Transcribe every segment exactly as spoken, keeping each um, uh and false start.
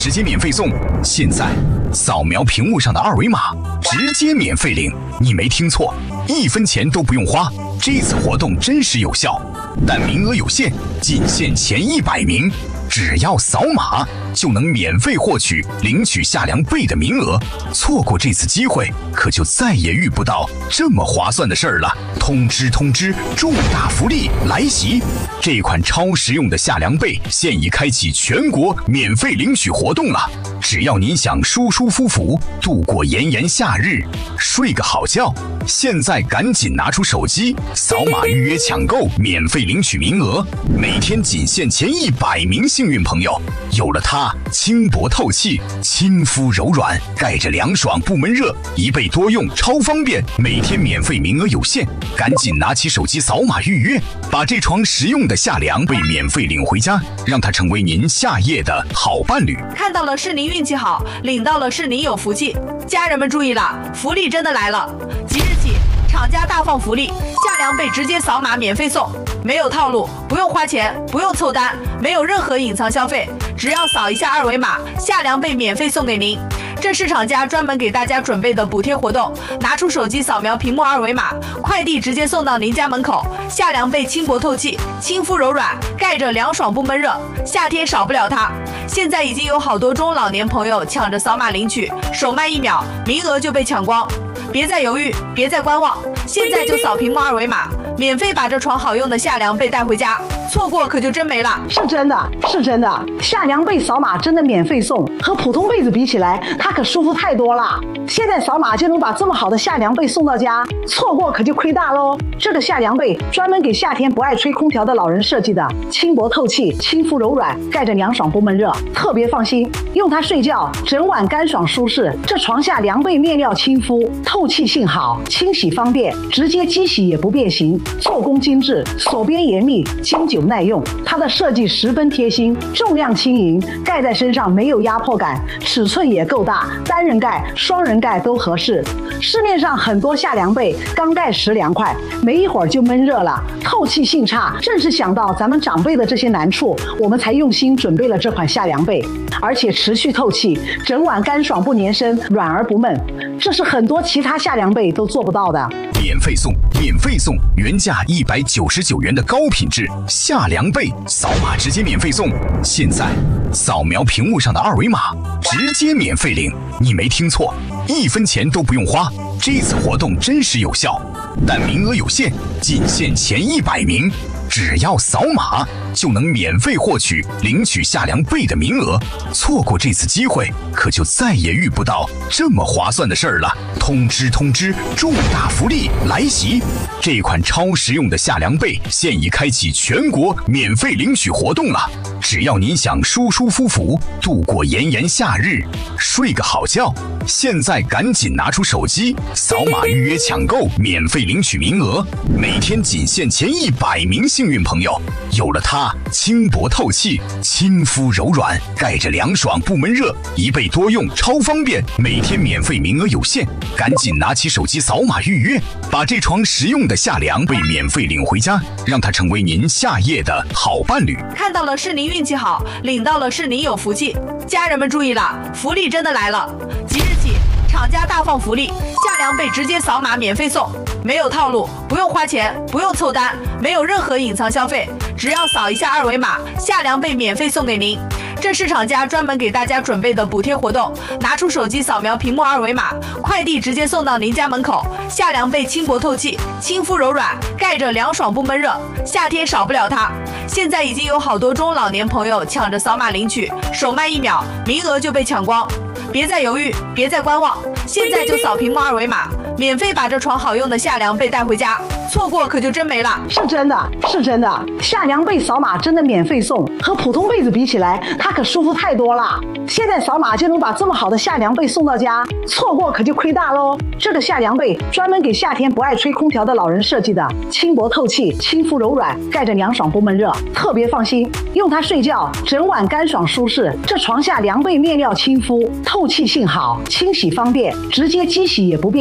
直接免费送！现在扫描屏幕上的二维码，直接免费领。你没听错，一分钱都不用花。这次活动真实有效，但名额有限，仅限前一百名。只要扫码就能免费获取领取夏凉被的名额，错过这次机会，可就再也遇不到这么划算的事儿了。通知通知，重大福利来袭！这款超实用的夏凉被现已开启全国免费领取活动了。只要您想舒舒服服度过炎炎夏日，睡个好觉，现在赶紧拿出手机，扫码预约抢购，免费领取名额。每天仅限前一百名幸运朋友，有了它，轻薄透气，亲肤柔软，盖着凉爽不闷热，一被多用，超方便。每天免费名额有限，赶紧拿起手机扫码预约，把这床实用的夏凉被免费领回家，让它成为您夏夜的好伴侣。 看到了是您运气好，领到了是您有福气。家人们注意了，福利真的来了！即日起，厂家大放福利，夏凉被直接扫码免费送，没有套路，不用花钱，不用凑单，没有任何隐藏消费，只要扫一下二维码，夏凉被免费送给您。这是厂家专门给大家准备的补贴活动，拿出手机扫描屏幕二维码，快递直接送到您家门口。夏凉被轻薄透气，亲肤柔软，盖着凉爽不闷热，夏天少不了它。现在已经有好多中老年朋友抢着扫码领取，手慢一秒，名额就被抢光。别再犹豫，别再观望，现在就扫屏幕二维码，免费把这床好用的夏凉被带回家，错过可就真没了。 是真的，是真的，夏凉被扫码真的免费送，和普通被子比起来，它可舒服太多了。现在扫码就能把这么好的夏凉被送到家，错过可就亏大喽。这个夏凉被专门给夏天不爱吹空调的老人设计的，轻薄透气，亲肤柔软，盖着凉爽不闷热，特别放心。用它睡觉，整晚干爽舒适。这床下凉被面料亲肤，透气性好，清洗方便，直接机洗也不变形，做工精致，锁边严密，经久耐用。它的设计十分贴心，重量轻盈，盖在身上没有压迫感，尺寸也够大，单人盖、双人盖都合适。市面上很多夏凉被刚盖时凉快，没一会儿就闷热了，透气性差。正是想到咱们长辈的这些难处，我们才用心准备了这款夏凉被，而且持续透气，整晚干爽不粘身，软而不闷，这是很多其他夏凉被都做不到的。 免费送，免费送！原价一百九十九元的高品质夏凉被，扫码直接免费送！现在扫描屏幕上的二维码，直接免费领。你没听错，一分钱都不用花。这次活动真实有效，但名额有限，仅限前一百名。只要扫码就能免费获取领取夏凉被的名额，错过这次机会，可就再也遇不到这么划算的事儿了。通知通知，重大福利来袭！这款超实用的夏凉被现已开启全国免费领取活动了。只要您想舒舒服服度过炎炎夏日，睡个好觉，现在赶紧拿出手机，扫码预约抢购，免费领取名额。每天仅限前一百名幸运朋友，有了它，轻薄透气，亲肤柔软，盖着凉爽不闷热，一被多用，超方便。每天免费名额有限，赶紧拿起手机扫码预约，把这床实用的夏凉被免费领回家，让它成为您夏夜的好伴侣。 看到了是您运气好，领到了是您有福气。家人们注意了，福利真的来了！即日起，厂家大放福利，夏凉被直接扫码免费送，没有套路，不用花钱，不用凑单，没有任何隐藏消费，只要扫一下二维码，夏凉被免费送给您。这是厂家专门给大家准备的补贴活动，拿出手机扫描屏幕二维码，快递直接送到您家门口。夏凉被轻薄透气，亲肤柔软，盖着凉爽不闷热，夏天少不了它。现在已经有好多中老年朋友抢着扫码领取，手慢一秒，名额就被抢光。别再犹豫，别再观望，现在就扫屏幕二维码，免费把这床好用的夏凉被带回家，错过可就真没了。 是真的，是真的，夏凉被扫码真的免费送，和普通被子比起来，它可舒服太多了。现在扫码就能把这么好的夏凉被送到家，错过可就亏大喽。这个夏凉被专门给夏天不爱吹空调的老人设计的，轻薄透气，亲肤柔软，盖着凉爽不闷热，特别放心。用它睡觉，整晚干爽舒适。这床下凉被面料亲肤，透气性好，清洗方便，直接机洗也不变形，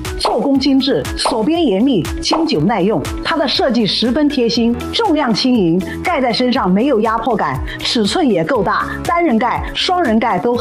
做工精致，锁边严密，经久耐用。它的设计十分贴心，重量轻盈，盖在身上没有压迫感，尺寸也够大，单人盖、双人盖都